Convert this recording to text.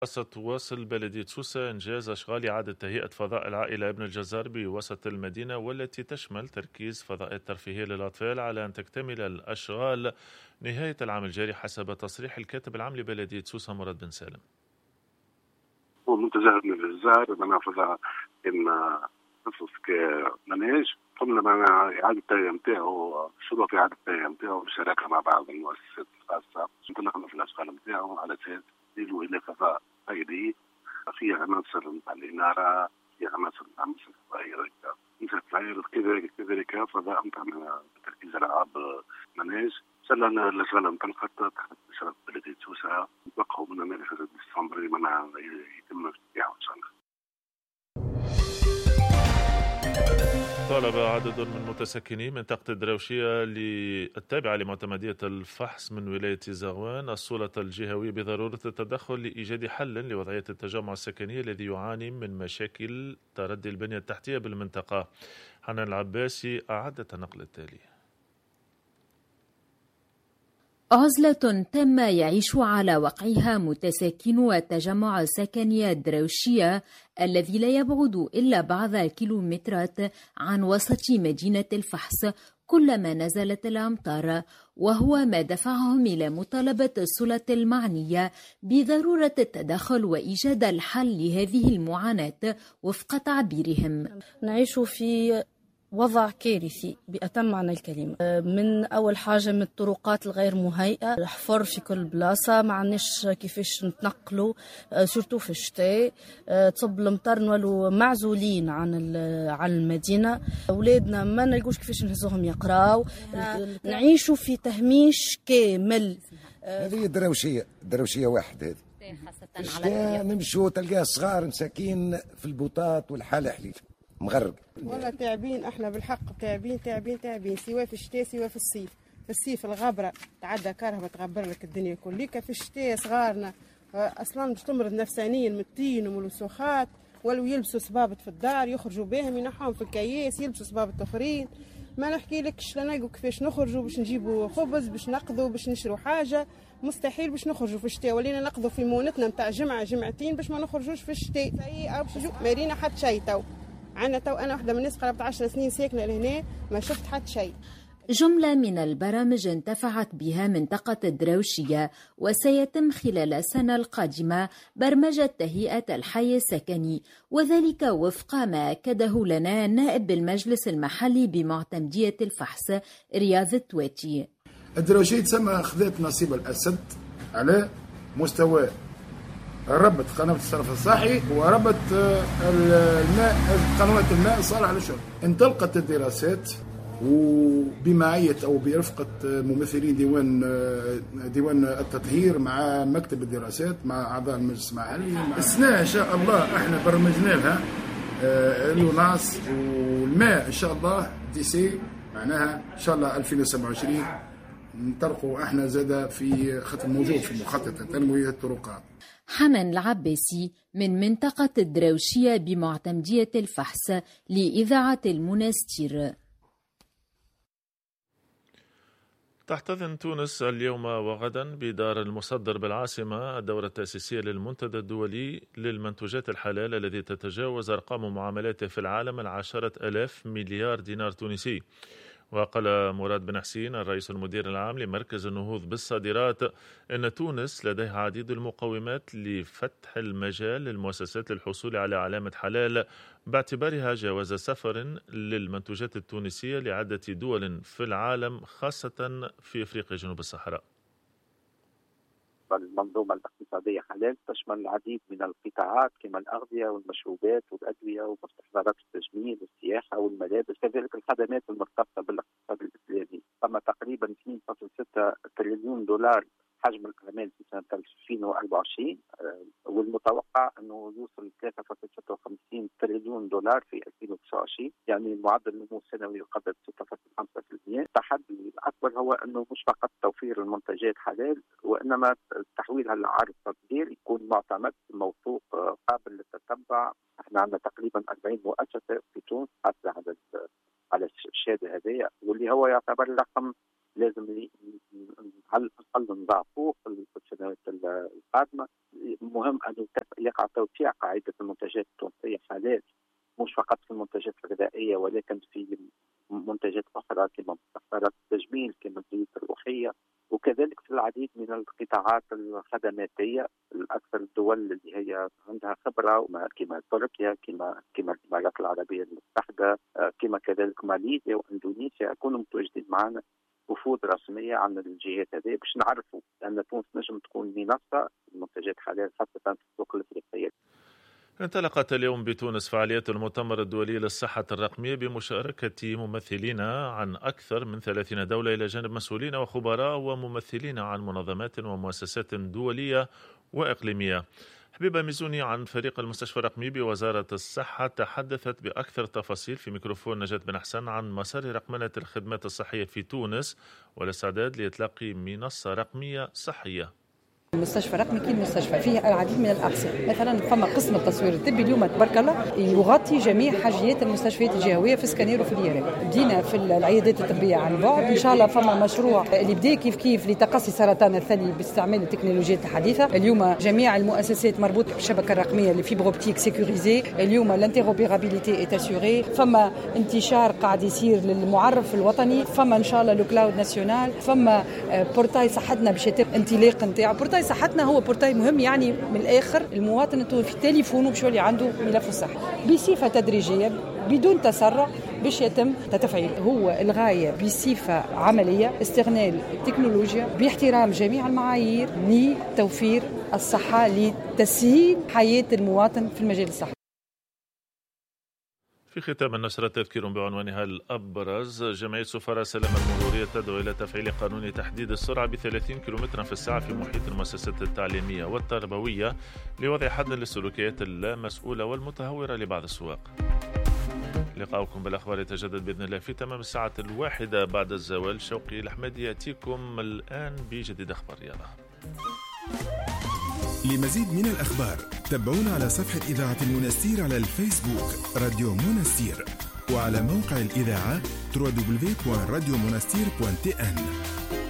ستواصل بلدية سوسة إنجاز أشغال إعادة تهيئة فضاء العائلة ابن الجزار بوسط المدينة، والتي تشمل تركيز فضاءات ترفيهية للأطفال، على أن تكتمل الأشغال نهاية العام الجاري حسب تصريح الكاتب العام لبلدية سوسة مراد بن سالم. هو منتجع ابن الجزار منافذة إن قصص كمناهج قمنا بإعادة التهيئة نتاعو، شروع في إعادة التهيئة نتاعو بالشراكة مع بعض المؤسسات الخاصة. انطلقنا في الأشغال نتاعو على أساس يلو إلى فضاء خيري فيها عناصر نتاع الإنارة، فيها عناصر نتاع كذلك فضاء نتاع تركيز ألعاب مناهج. إن شاء الله الأشغال انطلقت تحت إشراف بلدية سوسة، نتوقعوا من مناخ ديسمبر يتم افتتاحه إن شاء الله. طالب عدد من متسكني منطقة الدراوشية التابعة لمعتمدية الفحص من ولاية زغوان السلطة الجهوية بضرورة التدخل لإيجاد حل لوضعية التجمع السكني الذي يعاني من مشاكل تردي البنية التحتية بالمنطقة. حنان العباسي أعدت النقل التالي. عزلة تامة يعيش على وقعها متساكنو التجمع السكني الدراوشية الذي لا يبعد إلا بعض الكيلومترات عن وسط مدينة الفحص كلما نزلت الأمطار، وهو ما دفعهم إلى مطالبة السلطة المعنية بضرورة التدخل وإيجاد الحل لهذه المعاناة وفق تعبيرهم. نعيش في وضع كارثي بأتم معنى الكلمة. من أول حاجة من الطرقات الغير مهيئة، حفر في كل بلاصة، ما عناش كيفاش نتنقلوا سورتو في الشتاء. تصب المطر نولوا معزولين عن المدينة، أولادنا ما نلقوش كيفاش نهزوهم يقراو، نعيشوا في تهميش كامل. هذه دروشية واحد هذه خاصة نمشوا تلقاه صغار مساكين في البوطات والحالة حليل مغرق. والله تعبين احنا بالحق، تعبين سواء في الشتاء سواء في الصيف. في الصيف الغبرة تعدى كرهبة تغبر لك الدنيا كلها، في الشتاء صغارنا اصلا باش تمرض نفسانيا من الطين ومن الوسخات، ولو يلبسوا صبابط في الدار يخرجوا بهم ينحوهم في الكياس يلبسوا صبابط اخرين. ما نحكي لكش لا نلقوا كيفاش نخرجوا باش نجيبوا خبز باش نقضوا باش نشروا حاجة، مستحيل باش نخرجوا في الشتاء، ولينا نقضوا في مونتنا نتاع جمعة جمعتين باش ما نخرجوش في الشتاء. او مارينا حتى شيء تو عنا أنا واحدة من الناس قرابة 10 سنين ساكنة لهنا ما شفت حتى شيء. جملة من البرامج انتفعت بها منطقة الدراوشية، وسيتم خلال السنة القادمة برمجة تهيئة الحي السكني، وذلك وفق ما أكده لنا نائب بالمجلس المحلي بمعتمدية الفحص رياض التواتي. الدراوشية تسمى خذت نصيب الأسد على مستوى ربط قنوات الصرف الصحي وربط الماء، قنوات الماء الصالحة للشرب. انطلقت الدراسات وبمعية أو برفقة ممثلين ديوان التطهير مع مكتب الدراسات مع أعضاء المجلس المحلي. السنة إن شاء الله احنا برمجنا لها الوناس والماء إن شاء الله ديسي، معناها إن شاء الله 2027 نطرقوا احنا زادة في خط موجود في مخطط تنمية الطرقات. حنان العباسي من منطقة الدراوشية بمعتمدية الفحص لإذاعة المنستير. تحتضن تونس اليوم وغدا بدار المصدر بالعاصمة الدورة التأسيسية للمنتدى الدولي للمنتوجات الحلال الذي تتجاوز أرقام معاملاته في العالم 10,000 مليار دينار تونسي. وقال مراد بن حسين الرئيس المدير العام لمركز النهوض بالصادرات أن تونس لديها عديد المقومات لفتح المجال للمؤسسات للحصول على علامة حلال، باعتبارها جواز سفر للمنتوجات التونسية لعدة دول في العالم خاصة في أفريقيا جنوب الصحراء. المنظومة الاقتصادية حلال تشمل العديد من القطاعات كما الأغذية والمشروبات والأدوية ومستحضرات التجميل والسياحة والملابس، كذلك الخدمات المرتبطة بالاقتصاد الإسلامي. تم تقريبا 2.6 تريليون دولار حجم الأعمال في سنة 2024، والمتوقع أنه يوصل 3.56 تريليون دولار في 2029، يعني معدل النمو السنوي يقدر 6.5%. التحدي الأكبر هو أنه مش فقط توفير المنتجات حلال، وإنما تحويلها لعرض تصدير يكون معتمد موثوق قابل للتتبع. احنا عندنا تقريبا 40 مؤسسة في تونس حاصلة على الشهادة هذه، واللي هو يعتبر رقم لازم على الأقل نضاعفوه في السنوات القادمة. مهم أن يقع توسيع قاعدة المنتجات التونسية حالات، مش فقط في المنتجات الغذائية ولكن في منتجات أخرى كما مستحضرات التجميل كما الزيوت الروحية، وكذلك في العديد من القطاعات الخدماتية. الأكثر الدول اللي هي عندها خبرة كما تركيا كما الإمارات العربية المتحدة كما كذلك ماليزيا وإندونيسيا يكونوا متواجدين معنا وفود رسمية عن الجهات هذه باش نعرفوا أن تونس نجم تكون منصة المنتجات حاليا خاصة في السوق الأفريقية. انطلقت اليوم بتونس فعاليات المؤتمر الدولي للصحة الرقمية بمشاركة ممثلين عن أكثر من 30 دولة إلى جانب مسؤولين وخبراء وممثلين عن منظمات ومؤسسات دولية وإقليمية. حبيبة ميزوني عن فريق المستشفى الرقمي بوزارة الصحة تحدثت بأكثر تفاصيل في ميكروفون نجاة بن حسن عن مسار رقمنة الخدمات الصحية في تونس والاستعداد لإطلاق منصة رقمية صحية. المستشفى الرقمي كي المستشفى فيه العديد من الأقسام، مثلا فما قسم التصوير الطبي اليوم تبارك الله يغطي جميع حاجيات المستشفيات الجهوية في السكانير وفي اليارات. بدينا في العيادات الطبية عن بعد، إن شاء الله فما مشروع اللي بدأ كيف لتقصي سرطان الثدي باستعمال التكنولوجيات الحديثة. اليوم جميع المؤسسات مربوطة بالشبكة الرقمية اللي فيبر اوبتيك سيكوريزي. اليوم الانتيروبيرابيليتي اي اسيوري. فما انتشار قاعد يصير للمعرف الوطني. فما إن شاء الله لو كلاود ناسيونال. فما بورتاي صحتنا باش يتم انطلاق نتاعو. بورتاي صحتنا هو بورتاي مهم، يعني من الآخر المواطن في تليفونه باش يولي عنده ملف الصحة بصفة تدريجية بدون تسرع باش يتم تفعيل. هو الغاية بصفة عملية استغلال التكنولوجيا باحترام جميع المعايير لتوفير الصحة لتسهيل حياة المواطن في المجال الصحي. في ختام النشرة تذكير بعنوانها الأبرز: جمعية سفراء السلامة المرورية تدعو إلى تفعيل قانون تحديد السرعة ب30 كم في الساعة في محيط المؤسسات التعليمية والتربوية لوضع حد للسلوكيات اللامسؤولة والمتهورة لبعض السواق. لقاؤكم بالأخبار يتجدد بإذن الله في تمام الساعة 1 بعد الزوال. شوقي الأحمدي يأتيكم الآن بجديد أخبار رياضة. لمزيد من الأخبار تابعونا على صفحة إذاعة المنستير على الفيسبوك راديو منستير، وعلى موقع الإذاعة www.radiomonastir.tn.